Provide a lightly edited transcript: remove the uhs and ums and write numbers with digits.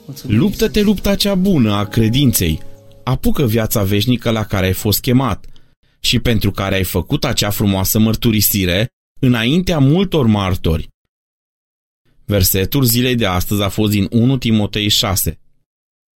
Luptă-te lupta cea bună a credinței. Apucă viața veșnică la care ai fost chemat și pentru care ai făcut acea frumoasă mărturisire înaintea multor martori. Versetul zilei de astăzi a fost din 1 Timotei 6,